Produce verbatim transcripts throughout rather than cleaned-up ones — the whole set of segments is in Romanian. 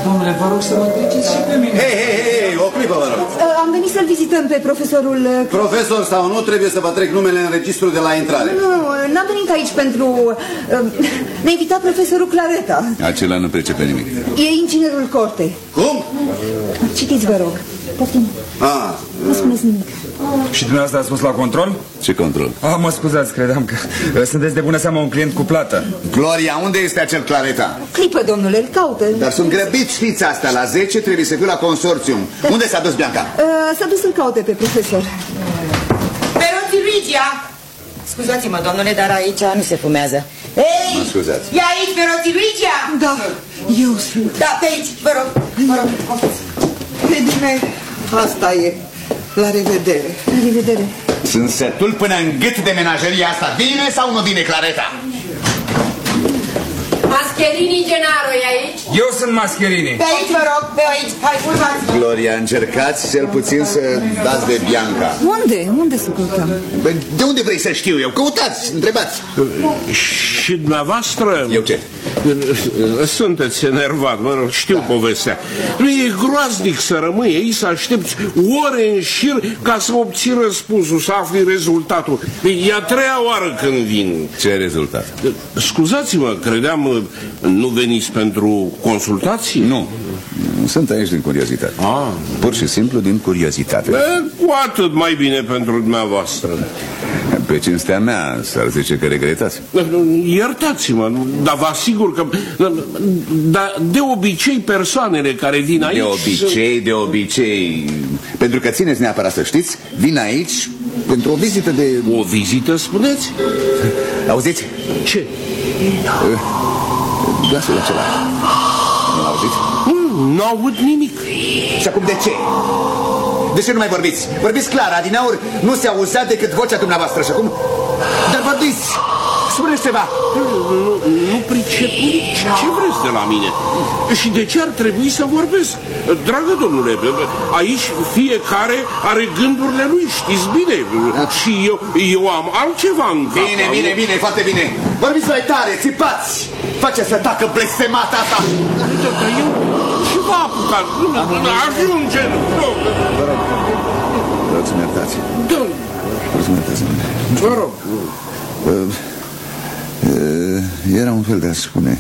Domnule, vă rog să mă treceți și pe mine. Hei, hei, hei, o clipă, vă rog. Am venit să-l vizităm pe profesorul... Profesor sau nu, trebuie să vă trec numele în registrul de la intrare. Nu, n-am venit aici pentru... Ne-a invitat profesorul Clareta. Acela nu pricepe nimic. E inginerul Corte. Cum? Citiți, vă rog. Poftim. Ah. Nu spuneți nimic. Și dumneavoastră ați fost la control? Ce control? Ah, mă scuzați, credeam că sunteți de bună seamă un client cu plată. Gloria, unde este acel Clareta? Clipă, domnule, îl caută. Dar sunt grăbit, știți asta, la zece trebuie să fiu la consorțium. Da. Unde s-a dus Bianca? Uh, s-a dus să-l caute pe profesor. Perotti Luigia! Scuzați-mă, domnule, dar aici nu se fumează. Ei! Mă scuzați. E aici Perotti Luigia? Da, eu sunt. Da, pe aici, vă rog, vă rog. E bine, asta e. La revedere. La revedere. Sunt setul până în gât de menageria asta. Vine sau nu vine Clareta? Mascherini Genaro e aici? Eu sunt Mascherini. Pe aici, vă rog, pe aici. Hai, urmați. Gloria, încercați cel puțin să dați de Bianca. Unde? Unde să căutăm? De unde vrei să știu eu? Căutați, întrebați. Și dumneavoastră... Eu ce? Sunteți enervat, mă rog, știu da. povestea. Nu e groaznic să rămâi aici, să aștepți ore în șir ca să obții răspunsul, să afli rezultatul. E a treia oară când vin. Ce rezultat? Scuzați-mă, credeam, nu veniți pentru consultații? Nu, sunt aici din curiozitate. Ah. Pur și simplu din curiozitate. E, cu atât mai bine pentru dumneavoastră. Pe cinstea mea s-ar zice că regretați. Iertați-mă, dar vă asigur că dar de obicei persoanele care vin aici... De obicei, de obicei. Pentru că țineți neapărat să știți, vin aici pentru o vizită de... O vizită, spuneți? Auziți? Ce? Glasul acela. Nu auziți? Nu aud nimic. Și acum de ce? De ce nu mai vorbiți? Vorbiți clar, adineauri nu se auzea decât vocea dumneavoastră și acum... Dar vorbiți! Spuneți ceva! Nu, nu pricep nimic. Ce vreți de la mine? Și de ce ar trebui să vorbesc? Dragă domnule, aici fiecare are gândurile lui, știți bine. Și eu, eu am altceva în cap. Bine, bine, bine, foarte bine. Vorbiți mai tare, țipați! Faceți să tacă blestemata asta! Dar eu ce v-a apucat? Ajunge! Vă rog, vă rog să-mi iertați. Da. Vă rog să-mi iertați. Vă rog. Era un fel de a spune.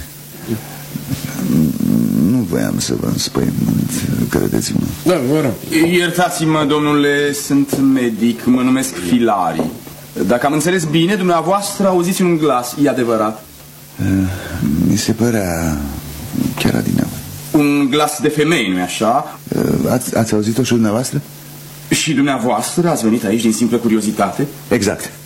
Nu voiam să vă înspăimânt, credeți-mă. Da, vă rog. Iertați-mă, domnule, sunt medic, mă numesc Filari. Dacă am înțeles bine, dumneavoastră auziți un glas, e adevărat? Mi se părea chiar adineauri. Un glas de femei, nu-i așa? Ați, ați auzit-o și dumneavoastră? Și dumneavoastră ați venit aici din simplă curiozitate? Exact.